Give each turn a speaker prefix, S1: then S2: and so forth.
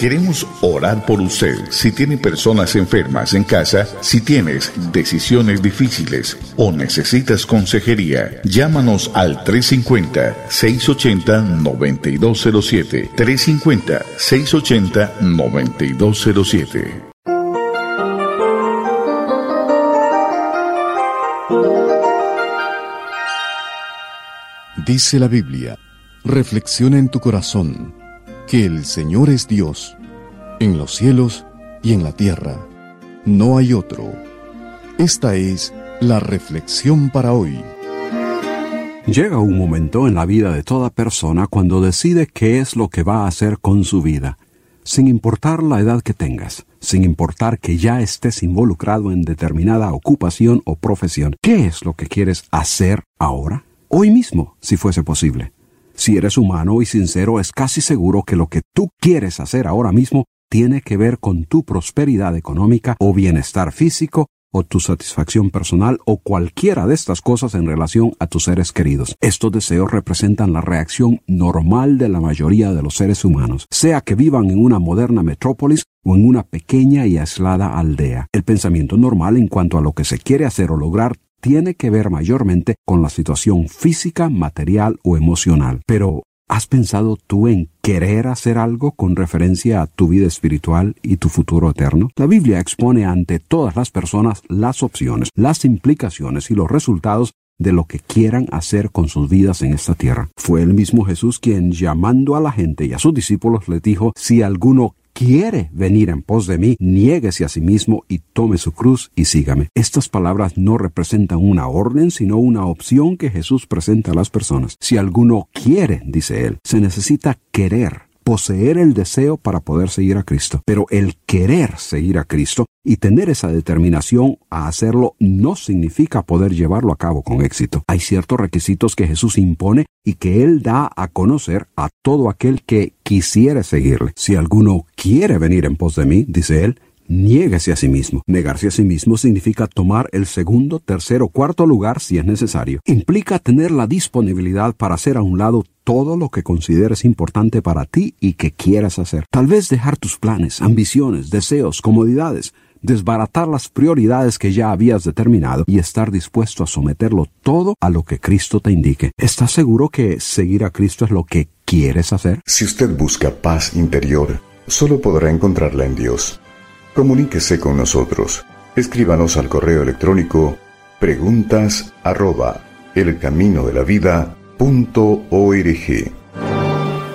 S1: Queremos orar por usted. Si tiene personas enfermas en casa, si tienes decisiones difíciles o necesitas consejería, llámanos al 350-680-9207. 350-680-9207.
S2: Dice la Biblia: reflexiona en tu corazón que el Señor es Dios, en los cielos y en la tierra. No hay otro. Esta es la reflexión para hoy.
S3: Llega un momento en la vida de toda persona cuando decide qué es lo que va a hacer con su vida, sin importar la edad que tengas, sin importar que ya estés involucrado en determinada ocupación o profesión. ¿Qué es lo que quieres hacer ahora? Hoy mismo, si fuese posible. Si eres humano y sincero, es casi seguro que lo que tú quieres hacer ahora mismo tiene que ver con tu prosperidad económica o bienestar físico o tu satisfacción personal o cualquiera de estas cosas en relación a tus seres queridos. Estos deseos representan la reacción normal de la mayoría de los seres humanos, sea que vivan en una moderna metrópolis o en una pequeña y aislada aldea. El pensamiento normal en cuanto a lo que se quiere hacer o lograr tiene que ver mayormente con la situación física, material o emocional. Pero, ¿has pensado tú en querer hacer algo con referencia a tu vida espiritual y tu futuro eterno? La Biblia expone ante todas las personas las opciones, las implicaciones y los resultados de lo que quieran hacer con sus vidas en esta tierra. Fue el mismo Jesús quien, llamando a la gente y a sus discípulos, les dijo: si alguno quiere venir en pos de mí, niéguese a sí mismo y tome su cruz y sígame. Estas palabras no representan una orden, sino una opción que Jesús presenta a las personas. Si alguno quiere, dice él, se necesita querer, poseer el deseo para poder seguir a Cristo. Pero el querer seguir a Cristo y tener esa determinación a hacerlo no significa poder llevarlo a cabo con éxito. Hay ciertos requisitos que Jesús impone y que Él da a conocer a todo aquel que quisiere seguirle. Si alguno quiere venir en pos de mí, dice Él, niéguese a sí mismo. Negarse a sí mismo significa tomar el segundo, tercero, cuarto lugar si es necesario. Implica tener la disponibilidad para hacer a un lado todo lo que consideres importante para ti y que quieras hacer. Tal vez dejar tus planes, ambiciones, deseos, comodidades, desbaratar las prioridades que ya habías determinado y estar dispuesto a someterlo todo a lo que Cristo te indique. ¿Estás seguro que seguir a Cristo es lo que quieres hacer?
S4: Si usted busca paz interior, solo podrá encontrarla en Dios. Comuníquese con nosotros. Escríbanos al correo electrónico preguntas@elcaminodelavida.org.